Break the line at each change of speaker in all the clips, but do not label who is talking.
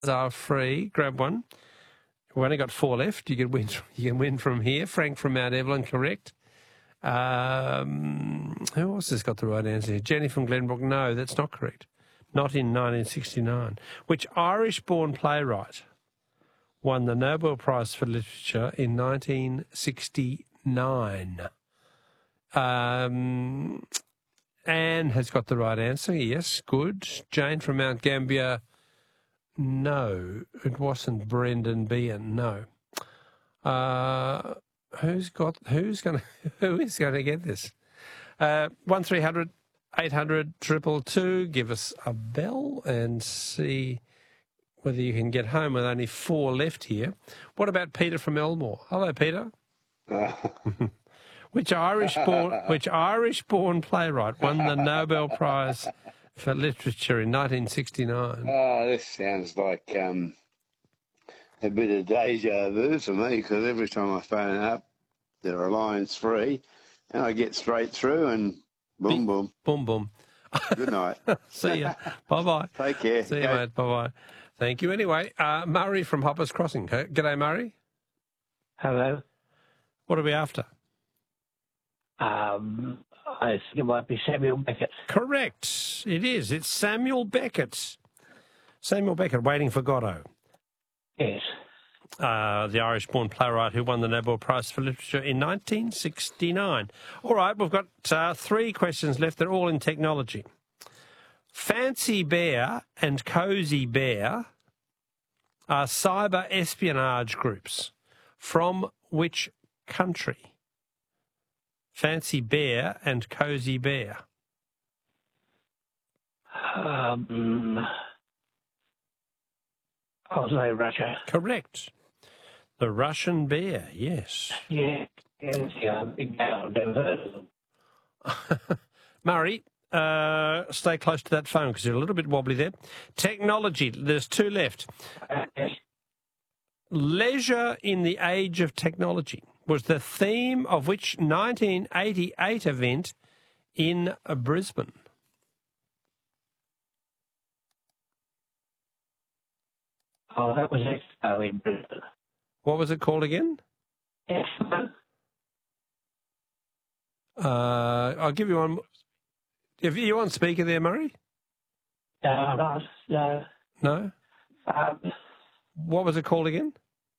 are free. Grab one. We've only got 4 left. You can win from here. Frank from Mount Evelyn, correct. Who else has got the right answer? Jenny from Glenbrook. No, that's not correct. Not in 1969. Which Irish-born playwright won the Nobel Prize for Literature in 1969? Anne has got the right answer. Yes, good. Jane from Mount Gambier. No, it wasn't Brendan Behan. No. Who is going to get this? 1300 800 222. Give us a bell and see whether you can get home with only 4 left here. What about Peter from Elmore? Hello, Peter. Which Irish-born playwright won the Nobel Prize for Literature in 1969?
Oh, this sounds like a bit of deja vu for me, because every time I phone up, there are lines free, and I get straight through, and boom, boom.
Boom, boom.
Good night.
See ya. Bye-bye.
Take care.
See you, mate. Bye-bye. Thank you. Anyway, Murray from Hoppers Crossing. G'day, Murray.
Hello.
What are we after?
I think it might be Samuel Beckett.
Correct. It is. It's Samuel Beckett. Samuel Beckett, Waiting for Godot.
Yes.
The Irish-born playwright who won the Nobel Prize for Literature in 1969. All right, we've got 3 questions left. They're all in technology. Fancy Bear and Cozy Bear are cyber espionage groups. From which country? Fancy Bear and Cozy Bear.
I'll say Russia.
Correct. The Russian bear, yes.
Yeah, big I've never heard of them.
Murray, stay close to that phone because you're a little bit wobbly there. Technology, there's 2 left. Leisure in the age of technology was the theme of which 1988 event in Brisbane?
Oh, that was Expo in Brisbane.
What was it called again?
Expo.
I'll give you one. If you on speaker there, Murray?
No.
No? What was it called again?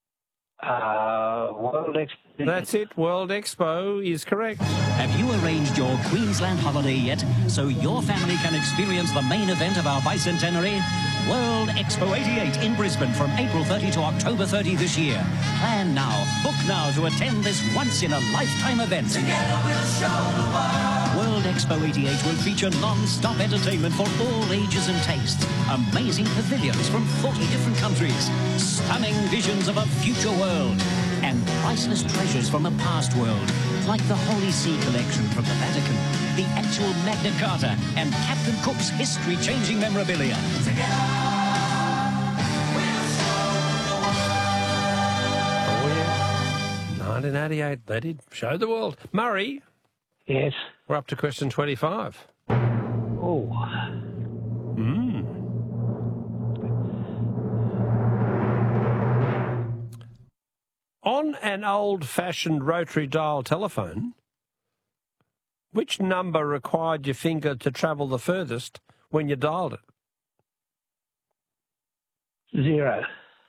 World Expo.
That's it. World Expo is correct.
Have you arranged your Queensland holiday yet so your family can experience the main event of our bicentenary? World Expo 88 in Brisbane from April 30 to October 30 this year. Plan now, book now to attend this once-in-a-lifetime event.
Together we'll show the world.
World Expo 88 will feature non-stop entertainment for all ages and tastes. Amazing pavilions from 40 different countries. Stunning visions of a future world. And priceless treasures from a past world. Like the Holy See collection from the Vatican, the actual Magna Carta, and Captain Cook's history-changing memorabilia.
Together we'll show the world.
Oh, yeah. 1988, they did show the world. Murray?
Yes.
We're up to question 25.
Oh.
On an old-fashioned rotary dial telephone, which number required your finger to travel the furthest when you dialed it?
0.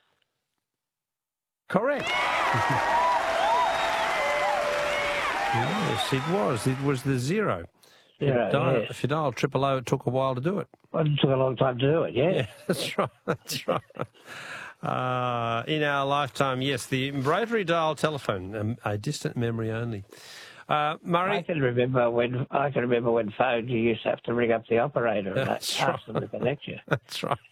Correct. Yes, it was. It was the 0.
Yes.
If you dialed 000, it took a while to do it.
Well, it took a long time to do it,
Yeah, that's right. That's right. In our lifetime, yes, the rotary dial telephone, a distant memory only. Murray,
I can remember when phones you used to have to ring up the operator and ask them to connect you.
That's right.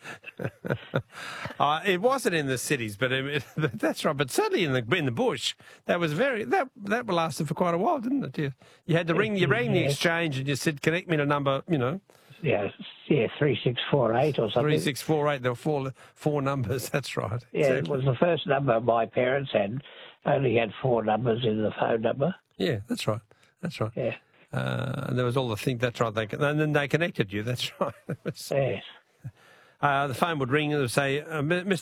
It wasn't in the cities, but that's right. But certainly in the bush, that was that lasted for quite a while, didn't it? You had to ring. You rang the exchange and you said, "Connect me to number,"
Yeah, 3648 or something.
3648. There were four numbers. That's right.
Yeah,
exactly.
It was the first number my parents had. Only had 4 numbers in the phone number.
Yeah, that's right. That's right.
Yeah.
And there was all the thing. That's right. And then they connected you. That's right.
Yes.
The phone would ring and it would say, Mr.